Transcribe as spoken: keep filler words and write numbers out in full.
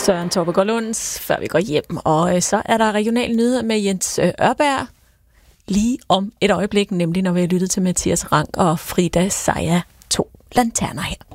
Søren Torbegaard Lunds, før vi går hjem. Og så er der regionale nyheder med Jens Ørberg lige om et øjeblik, nemlig når vi har lyttet til Mathias Rank og Frida Seja, to lanterner her.